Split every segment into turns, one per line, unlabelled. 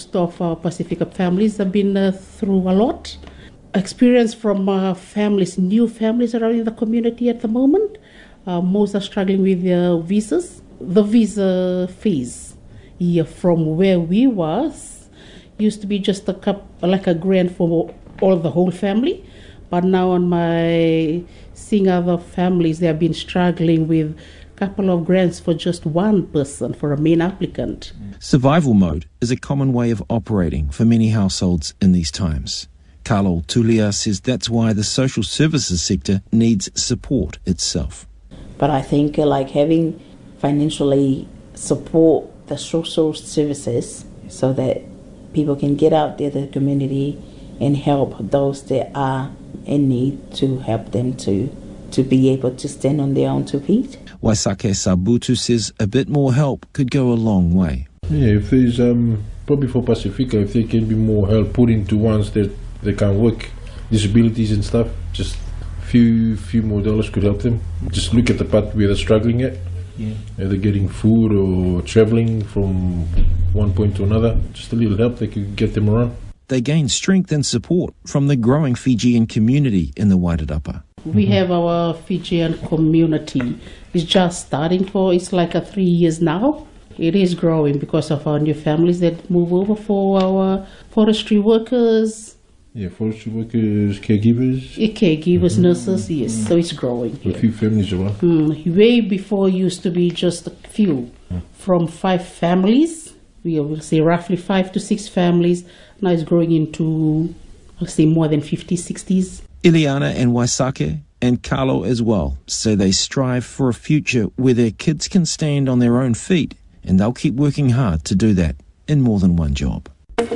most of our Pacifica families have been through a lot. Experience from families, new families around in the community at the moment. Most are struggling with their visas. The visa fees here from where we was used to be just like a grant for the whole family. But now on my seeing other families, they have been struggling with a couple of grants for just one person, for a main applicant.
Survival mode is a common way of operating for many households in these times. Carlo Tulia says that's why the social services sector needs support itself.
But I think having financially support the social services so that people can get out there to the community and help those that are in need, to help them to be able to stand on their own two feet.
Waisake Sabutu says a bit more help could go a long way.
Yeah, if there's probably for Pacifica, if there can be more help put into ones that they can't work, disabilities and stuff, just few more dollars could help them. Just look at the part where they're struggling at. Yeah. Either getting food or travelling from one point to another. Just a little help that could get them around.
They gain strength and support from the growing Fijian community in the Wairarapa.
We have our Fijian community. It's just starting it's like 3 years now. It is growing because of our new families that move over, for our forestry workers.
Yeah, forestry workers, caregivers.
Caregivers, nurses, yes. So it's growing.
A few families around.
Way before it used to be just a few. From 5 families, we will say roughly 5 to 6 families. Now it's growing into, let's say, more than 50, 60s.
Ileana and Waisake and Carlo as well say they strive for a future where their kids can stand on their own feet, and they'll keep working hard to do that in more than one job.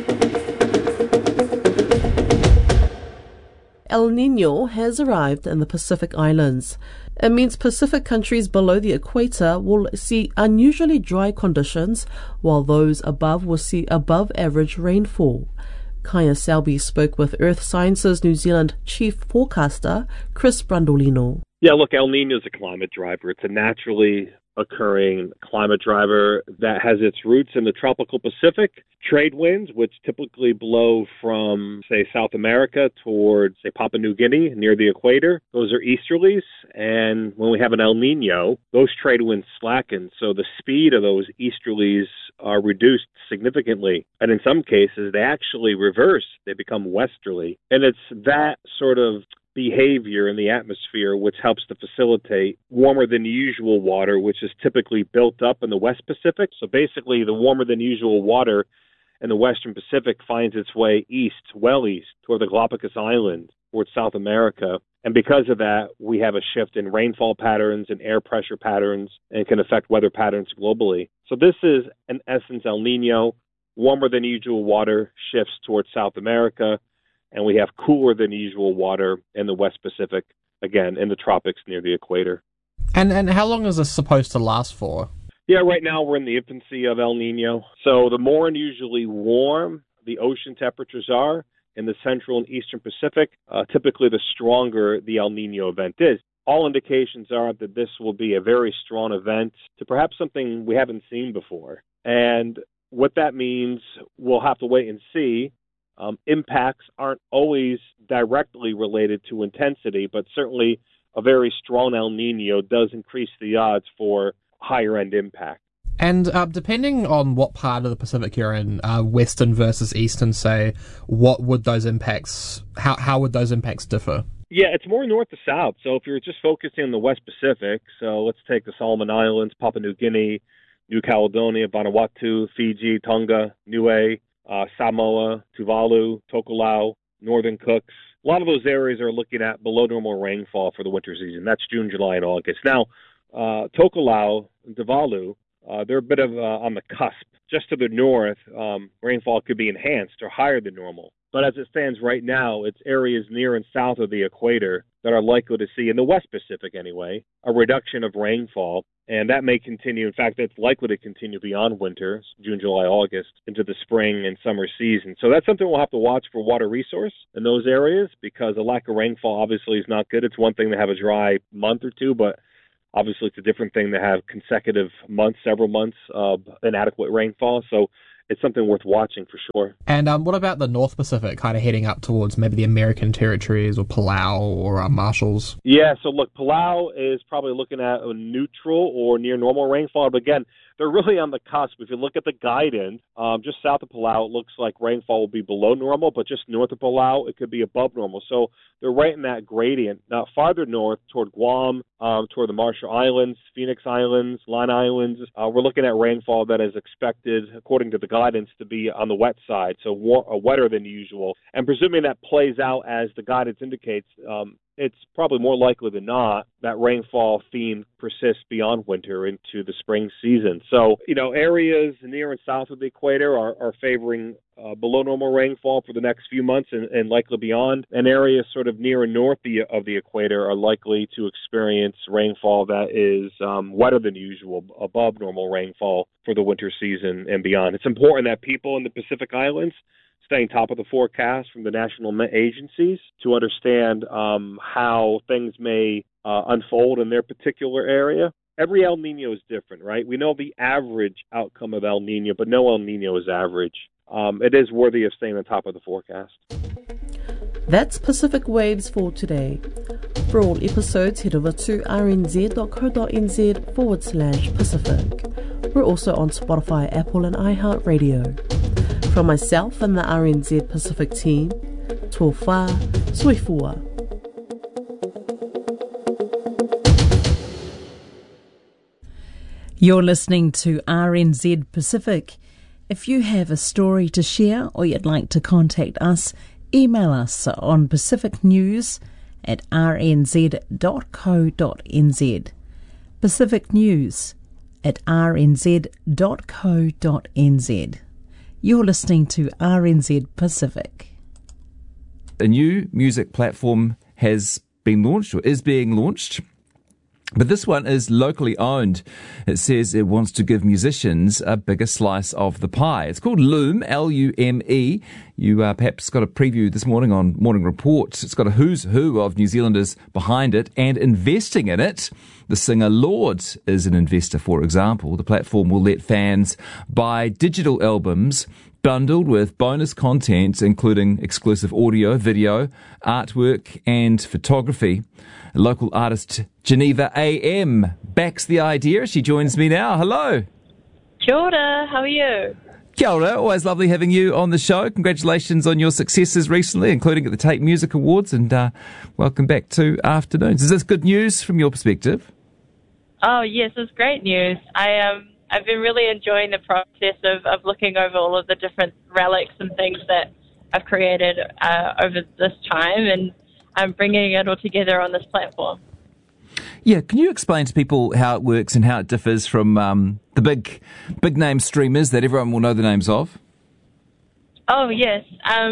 El Niño has arrived in the Pacific Islands. It means Pacific countries below the equator will see unusually dry conditions, while those above will see above average rainfall. Kaya Selby spoke with Earth Sciences New Zealand chief forecaster Chris Brandolino.
Yeah, look, El Niño is a climate driver. It's a naturally occurring climate driver that has its roots in the tropical Pacific. Trade winds, which typically blow from, say, South America towards, say, Papua New Guinea near the equator, those are easterlies. And when we have an El Niño, those trade winds slacken. So the speed of those easterlies are reduced significantly. And in some cases, they actually reverse. They become westerly. And it's that sort of behavior in the atmosphere which helps to facilitate warmer than usual water, which is typically built up in the West Pacific. So basically, the warmer than usual water in the Western Pacific finds its way east, well east, toward the Galapagos Islands, towards South America. And because of that, we have a shift in rainfall patterns and air pressure patterns, and it can affect weather patterns globally. So this is, in essence, El Niño. Warmer than usual water shifts towards South America, and we have cooler than usual water in the West Pacific, again, in the tropics near the equator.
And how long is this supposed to last for?
Yeah, right now we're in the infancy of El Niño. So the more unusually warm the ocean temperatures are in the central and eastern Pacific, typically the stronger the El Niño event is. All indications are that this will be a very strong event to perhaps something we haven't seen before. And what that means, we'll have to wait and see. Impacts aren't always directly related to intensity, but certainly a very strong El Niño does increase the odds for higher end impact.
And depending on what part of the Pacific you're in, western versus eastern, say, what would those impacts, how would those impacts differ?
Yeah, it's more north to south. So if you're just focusing on the West Pacific, so let's take the Solomon Islands, Papua New Guinea, New Caledonia, Vanuatu, Fiji, Tonga, Niue, Samoa, Tuvalu, Tokelau, Northern Cooks. A lot of those areas are looking at below normal rainfall for the winter season. That's June, July, and August. Now, Tokelau and Tuvalu, they're a bit of on the cusp. Just to the north, rainfall could be enhanced or higher than normal. But as it stands right now, it's areas near and south of the equator that are likely to see, in the West Pacific anyway, a reduction of rainfall. And that may continue. In fact, it's likely to continue beyond winter, June, July, August, into the spring and summer season. So that's something we'll have to watch for water resource in those areas, because a lack of rainfall obviously is not good. It's one thing to have a dry month or two, but obviously it's a different thing to have consecutive months, several months of inadequate rainfall. So it's something worth watching for sure.
And what about the North Pacific, kind of heading up towards maybe the American territories or Palau or Marshalls?
Yeah, so look, Palau is probably looking at a neutral or near normal rainfall, but again, they're really on the cusp. If you look at the guidance, just south of Palau, it looks like rainfall will be below normal, but just north of Palau, it could be above normal. So they're right in that gradient. Now, farther north toward Guam, toward the Marshall Islands, Phoenix Islands, Line Islands, we're looking at rainfall that is expected, according to the guidance, to be on the wet side, so wetter than usual. And presuming that plays out as the guidance indicates, it's probably more likely than not that rainfall theme persists beyond winter into the spring season. So, areas near and south of the equator are favoring below normal rainfall for the next few months and likely beyond. And areas sort of near and north of the equator are likely to experience rainfall that is wetter than usual, above normal rainfall for the winter season and beyond. It's important that people in the Pacific Islands staying top of the forecast from the national agencies to understand how things may unfold in their particular area. Every El Nino is different, right? We know the average outcome of El Nino, but no El Nino is average. It is worthy of staying on top of the forecast.
That's Pacific Waves for today. For all episodes, head over to rnz.co.nz/Pacific. We're also on Spotify, Apple and iHeartRadio. From myself and the RNZ Pacific team, tō whā, sui fua.
You're listening to RNZ Pacific. If you have a story to share or you'd like to contact us, email us on pacificnews@rnz.co.nz. pacificnews@rnz.co.nz. You're listening to RNZ Pacific.
A new music platform has been launched or is being launched, but this one is locally owned. It says it wants to give musicians a bigger slice of the pie. It's called Lume, Lume. You perhaps got a preview this morning on Morning Report. It's got a who's who of New Zealanders behind it and investing in it. The singer Lorde is an investor, for example. The platform will let fans buy digital albums bundled with bonus content, including exclusive audio, video, artwork and photography. Local artist Geneva AM backs the idea. She joins me now. Hello.
Kia ora, how are you?
Kia ora, always lovely having you on the show. Congratulations on your successes recently, including at the Tape Music Awards, and welcome back to Afternoons. Is this good news from your perspective?
Oh, yes, it's great news. I've been really enjoying the process of looking over all of the different relics and things that I've created over this time, and I'm bringing it all together on this platform.
Yeah, can you explain to people how it works and how it differs from the big name streamers that everyone will know the names of?
Oh, yes.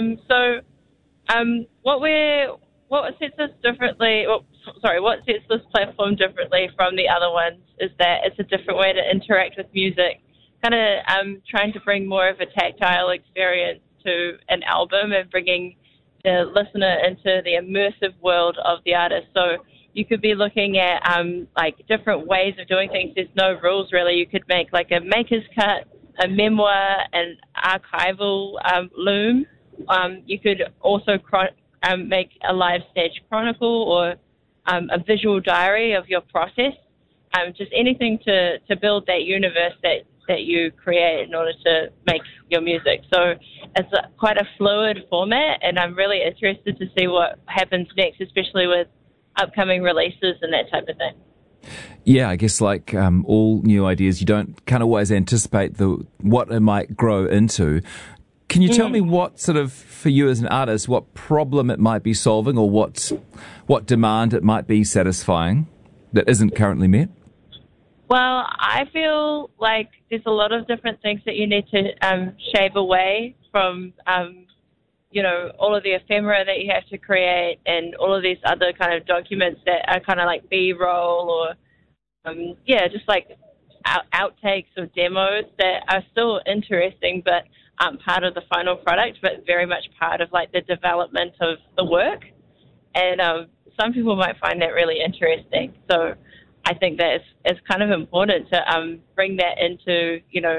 What sets us differently? What sets this platform differently from the other ones is that it's a different way to interact with music. Kind of trying to bring more of a tactile experience to an album and bringing the listener into the immersive world of the artist. So you could be looking at different ways of doing things. There's no rules really. You could make like a maker's cut, a memoir, an archival loom. You could also make a live stage chronicle or a visual diary of your process. Just anything to build that universe that you create in order to make your music. So it's quite a fluid format, and I'm really interested to see what happens next, especially with upcoming releases and that type of thing.
Yeah, I guess like all new ideas, you can't always anticipate what it might grow into. Can you tell me what sort of, for you as an artist, what problem it might be solving or what demand it might be satisfying that isn't currently met?
Well, I feel like there's a lot of different things that you need to shave away from, all of the ephemera that you have to create and all of these other kind of documents that are kind of like B-roll or, just like outtakes or demos that are still interesting but aren't part of the final product, but very much part of like the development of the work. And some people might find that really interesting. So I think that it's kind of important to bring that into,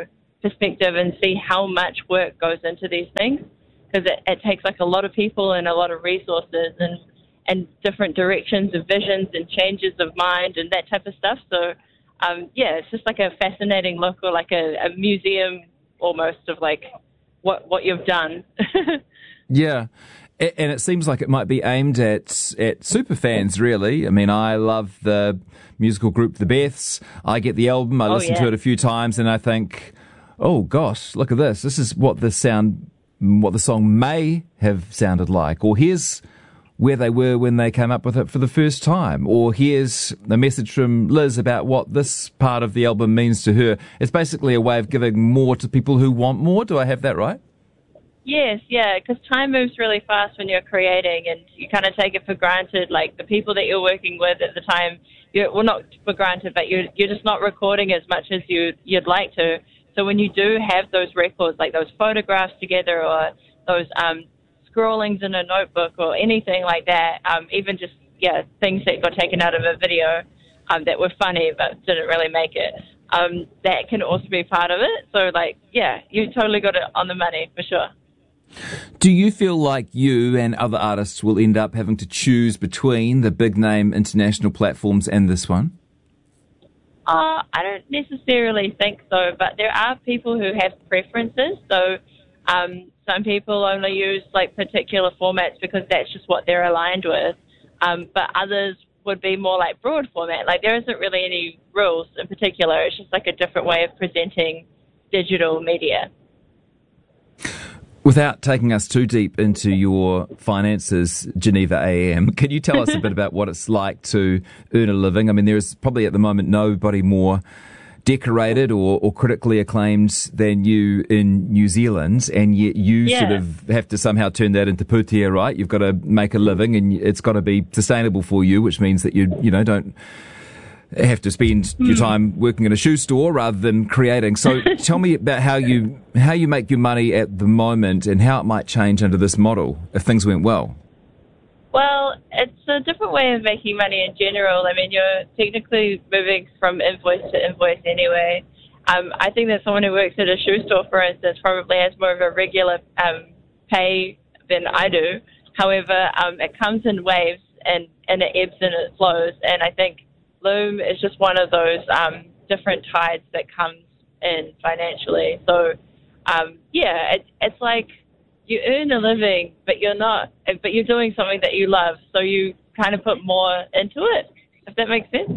perspective and see how much work goes into these things, because it takes like a lot of people and a lot of resources and different directions and visions and changes of mind and that type of stuff. So, it's just like a fascinating look, or like a museum almost of like what you've done.
Yeah. And it seems like it might be aimed at super fans, really. I mean, I love the musical group The Beths. I get the album, I listen to it a few times, and I think, oh gosh, look at this. This is what the song may have sounded like. Or here's where they were when they came up with it for the first time. Or here's a message from Liz about what this part of the album means to her. It's basically a way of giving more to people who want more. Do I have that right?
Yes, yeah, because time moves really fast when you're creating, and you kind of take it for granted, like the people that you're working with at the time, not for granted, but you're just not recording as much as you'd like to. So when you do have those records, like those photographs together, or those scrawlings in a notebook, or anything like that, even just, things that got taken out of a video that were funny but didn't really make it, that can also be part of it. So, you totally got it on the money, for sure.
Do you feel like you and other artists will end up having to choose between the big name international platforms and this one?
I don't necessarily think so, but there are people who have preferences. So some people only use like particular formats because that's just what they're aligned with. But others would be more like broad format. Like there isn't really any rules in particular. It's just like a different way of presenting digital media.
Without taking us too deep into your finances, Geneva AM, can you tell us a bit about what it's like to earn a living? I mean, there's probably at the moment nobody more decorated or critically acclaimed than you in New Zealand, and yet you sort of have to somehow turn that into putia, right? You've got to make a living, and it's got to be sustainable for you, which means that you don't have to spend your time working in a shoe store rather than creating. So tell me about how you make your money at the moment and how it might change under this model if things went well.
Well, it's a different way of making money in general. I mean, you're technically moving from invoice to invoice anyway. I think that someone who works at a shoe store, for instance, probably has more of a regular pay than I do. However, it comes in waves and it ebbs and it flows, and I think Loom is just one of those different tides that comes in financially. So, it's like you earn a living, but you're doing something that you love. So you kind of put more into it, if that makes sense.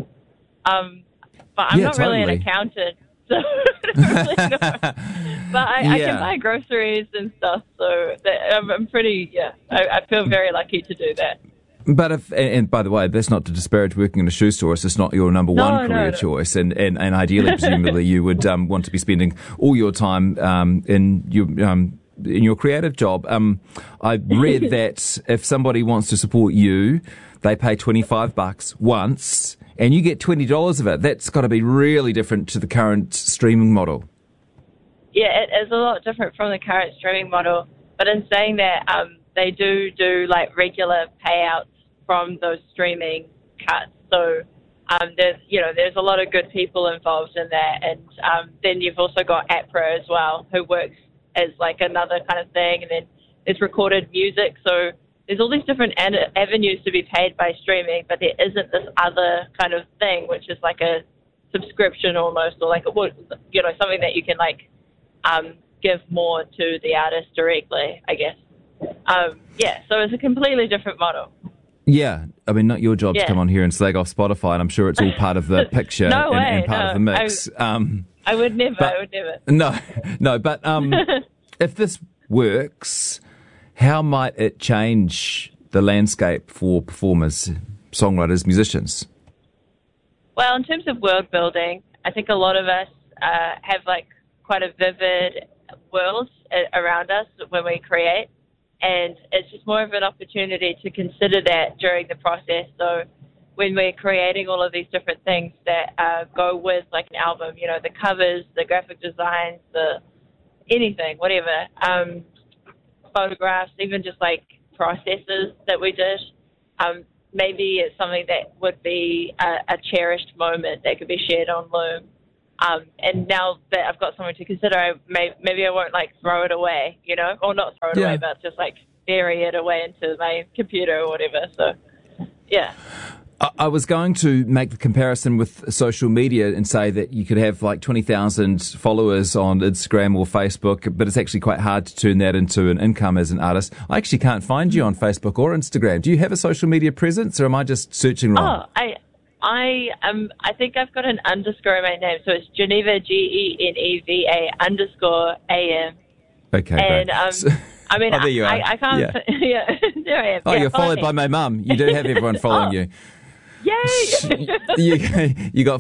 But I'm not really an accountant, so I don't really know. But I can buy groceries and stuff, so I'm pretty, I feel very lucky to do that.
But and by the way, that's not to disparage working in a shoe store. It's just not your number one career choice. And ideally, presumably, you would want to be spending all your time in your creative job. I read that if somebody wants to support you, they pay $25 once, and you get $20 of it. That's got to be really different to the current streaming model.
Yeah, it is a lot different from the current streaming model. But in saying that, they do like regular payouts from those streaming cuts. So there's a lot of good people involved in that. And then you've also got APRA as well, who works as like another kind of thing. And then there's recorded music. So there's all these different avenues to be paid by streaming, but there isn't this other kind of thing, which is like a subscription almost, or like something that you can like give more to the artist directly, I guess. So it's a completely different model.
Yeah, I mean, not your job to come on here and slag off Spotify, and I'm sure it's all part of the picture and part of the mix.
I would never.
No, but if this works, how might it change the landscape for performers, songwriters, musicians?
Well, in terms of world building, I think a lot of us have like quite a vivid world around us when we create. And it's just more of an opportunity to consider that during the process. So when we're creating all of these different things that go with like an album, the covers, the graphic designs, the anything, whatever, photographs, even just like processes that we did, maybe it's something that would be a cherished moment that could be shared on Loom. And now that I've got something to consider, maybe I won't like throw it away, or not throw it away, but just like bury it away into my computer or whatever. So, yeah.
I was going to make the comparison with social media and say that you could have like 20,000 followers on Instagram or Facebook, but it's actually quite hard to turn that into an income as an artist. I actually can't find you on Facebook or Instagram. Do you have a social media presence, or am I just searching wrong?
I think I've got an underscore in my name, so it's Geneva, Geneva _AM.
Okay,
and I mean,
there you are.
I can't. Yeah. There I am.
Oh, you're followed by my mum. You do have everyone following you.
Yay!
You got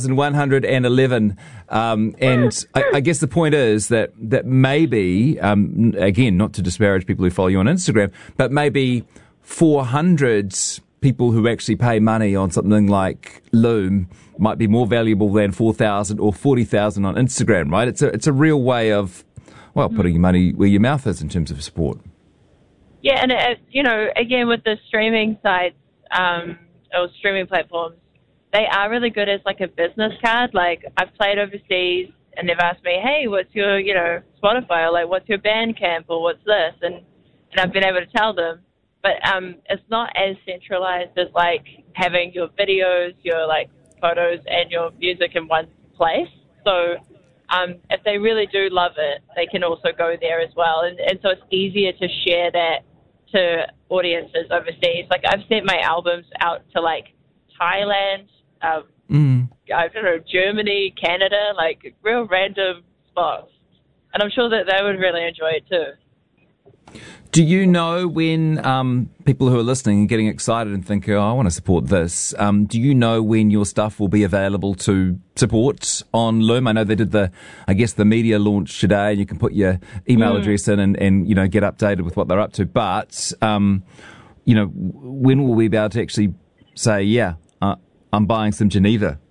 4,111, and I guess the point is that maybe, again, not to disparage people who follow you on Instagram, but maybe 400 people who actually pay money on something like Loom might be more valuable than 4,000 or 40,000 on Instagram, right? It's a real way of, putting your money where your mouth is in terms of support.
Yeah, and again, with the streaming sites, or streaming platforms, they are really good as like a business card. Like, I've played overseas and they've asked me, hey, what's your, Spotify, or like, what's your Bandcamp, or what's this? And I've been able to tell them. But it's not as centralized as like having your videos, your like photos and your music in one place. So if they really do love it, they can also go there as well. And so it's easier to share that to audiences overseas. Like, I've sent my albums out to like Thailand, I don't know, Germany, Canada, like real random spots. And I'm sure that they would really enjoy it too.
Do you know when people who are listening and getting excited and think, I want to support this, do you know when your stuff will be available to support on Loom? I know they did the media launch today, and you can put your email address in and get updated with what they're up to. But, when will we be able to actually say, I'm buying some Geneva?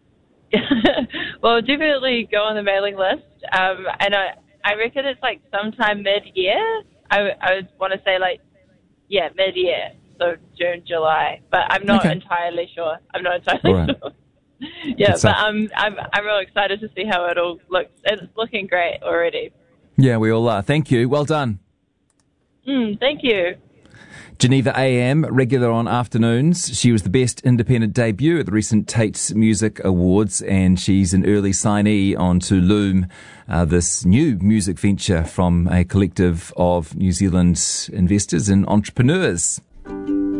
Well, definitely go on the mailing list. And I reckon it's like sometime mid-year. I would want to say mid-year, so June, July, but I'm not entirely sure. Sure. Yeah, but I'm really excited to see how it all looks. It's looking great already.
Yeah, we all are. Thank you. Well done.
Thank you.
Geneva AM, regular on afternoons. She was the best independent debut at the recent Tate's Music Awards, and she's an early signee onto Loom, this new music venture from a collective of New Zealand's investors and entrepreneurs.